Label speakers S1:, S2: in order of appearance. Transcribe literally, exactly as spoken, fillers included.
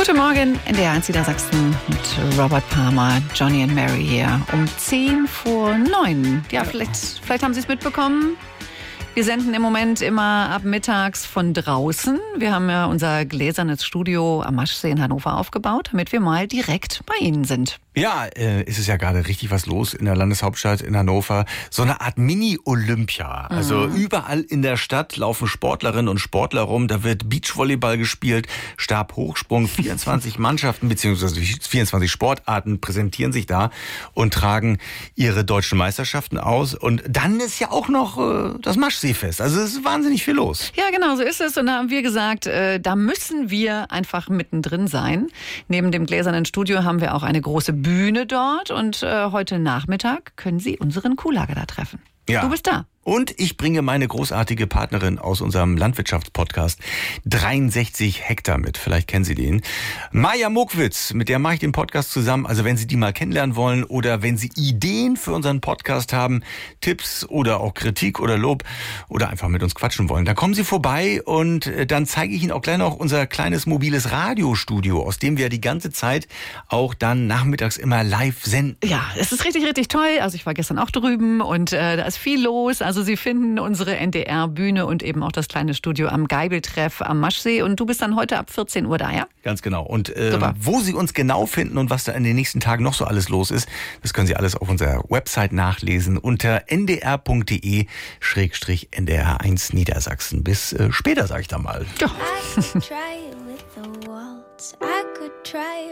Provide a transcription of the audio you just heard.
S1: Guten Morgen, N D R eins Niedersachsen mit Robert Palmer, Johnny and Mary hier um zehn vor neun. Ja, vielleicht, vielleicht haben Sie es mitbekommen. Wir senden im Moment immer ab mittags von draußen. Wir haben ja unser gläsernes Studio am Maschsee in Hannover aufgebaut, damit wir mal direkt bei Ihnen sind.
S2: Ja, äh, ist es ja gerade richtig was los in der Landeshauptstadt in Hannover. So eine Art Mini-Olympia. Also mhm. überall in der Stadt laufen Sportlerinnen und Sportler rum. Da wird Beachvolleyball gespielt, Stabhochsprung. vierundzwanzig Mannschaften bzw. vierundzwanzig Sportarten präsentieren sich da und tragen ihre deutschen Meisterschaften aus. Und dann ist ja auch noch äh, das Maschseefest. Also es ist wahnsinnig viel los.
S1: Ja, genau, so ist es. Und da haben wir gesagt, äh, da müssen wir einfach mittendrin sein. Neben dem gläsernen Studio haben wir auch eine große Bühne dort und äh, heute Nachmittag können Sie unseren Kuhlager da treffen.
S2: Ja.
S1: Du bist da.
S2: Und ich bringe meine großartige Partnerin aus unserem Landwirtschaftspodcast dreiundsechzig Hektar mit. Vielleicht kennen Sie den. Maja Mokwitz, mit der mache ich den Podcast zusammen. Also wenn Sie die mal kennenlernen wollen oder wenn Sie Ideen für unseren Podcast haben, Tipps oder auch Kritik oder Lob oder einfach mit uns quatschen wollen, dann kommen Sie vorbei und dann zeige ich Ihnen auch gleich noch unser kleines mobiles Radiostudio, aus dem wir die ganze Zeit auch dann nachmittags immer live senden.
S1: Ja, es ist richtig, richtig toll. Also ich war gestern auch drüben und äh, da ist viel los. Also Sie finden unsere N D R-Bühne und eben auch das kleine Studio am Geibeltreff am Maschsee. Und du bist dann heute ab vierzehn Uhr da, ja?
S2: Ganz genau. Und äh, wo Sie uns genau finden und was da in den nächsten Tagen noch so alles los ist, das können Sie alles auf unserer Website nachlesen unter n d r punkt d e schrägstrich n d r eins Niedersachsen. Bis äh, später, sag ich da mal.
S1: Ja.